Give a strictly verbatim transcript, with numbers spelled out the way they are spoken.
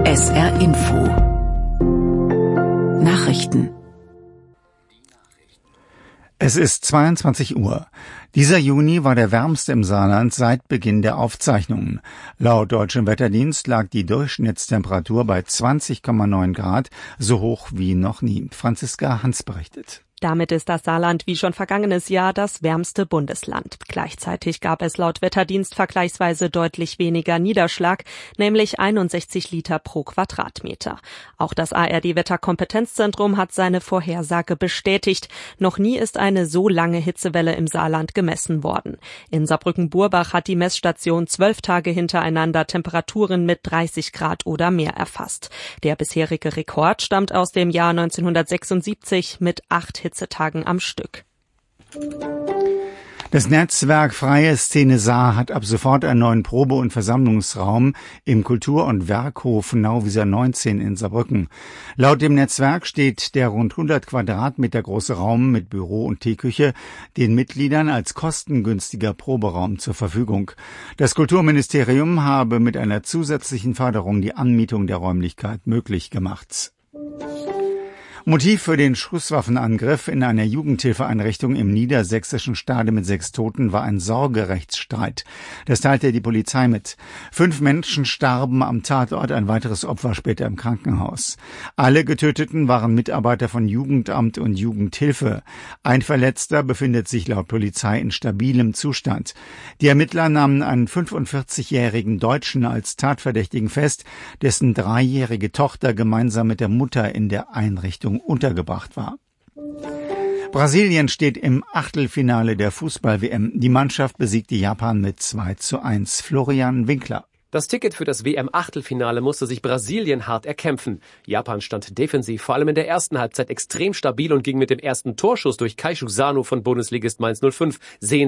S R Info Nachrichten. Es ist zweiundzwanzig Uhr. Dieser Juni war der wärmste im Saarland seit Beginn der Aufzeichnungen. Laut Deutschem Wetterdienst lag die Durchschnittstemperatur bei zwanzig Komma neun Grad, so hoch wie noch nie. Franziska Hans berichtet. Damit ist das Saarland wie schon vergangenes Jahr das wärmste Bundesland. Gleichzeitig gab es laut Wetterdienst vergleichsweise deutlich weniger Niederschlag, nämlich einundsechzig Liter pro Quadratmeter. Auch das A R D-Wetterkompetenzzentrum hat seine Vorhersage bestätigt. Noch nie ist eine so lange Hitzewelle im Saarland gemessen worden. In Saarbrücken-Burbach hat die Messstation zwölf Tage hintereinander Temperaturen mit dreißig Grad oder mehr erfasst. Der bisherige Rekord stammt aus dem Jahr neunzehnhundertsechsundsiebzig mit acht Hitzetagen am Stück. Das Netzwerk Freie Szene Saar hat ab sofort einen neuen Probe- und Versammlungsraum im Kultur- und Werkhof Nauwieser neunzehn in Saarbrücken. Laut dem Netzwerk steht der rund hundert Quadratmeter große Raum mit Büro und Teeküche den Mitgliedern als kostengünstiger Proberaum zur Verfügung. Das Kulturministerium habe mit einer zusätzlichen Förderung die Anmietung der Räumlichkeit möglich gemacht. Motiv für den Schusswaffenangriff in einer Jugendhilfeeinrichtung im niedersächsischen Stade mit sechs Toten war ein Sorgerechtsstreit. Das teilte die Polizei mit. Fünf Menschen starben am Tatort, ein weiteres Opfer später im Krankenhaus. Alle Getöteten waren Mitarbeiter von Jugendamt und Jugendhilfe. Ein Verletzter befindet sich laut Polizei in stabilem Zustand. Die Ermittler nahmen einen fünfundvierzigjährigen Deutschen als Tatverdächtigen fest, dessen dreijährige Tochter gemeinsam mit der Mutter in der Einrichtung untergebracht war. Brasilien steht im Achtelfinale der Fußball-W M. Die Mannschaft besiegte Japan mit zwei zu eins. Florian Winkler. Das Ticket für das W M-Achtelfinale musste sich Brasilien hart erkämpfen. Japan stand defensiv, vor allem in der ersten Halbzeit, extrem stabil und ging mit dem ersten Torschuss durch Keishu Sano von Bundesligist Mainz null fünf sehend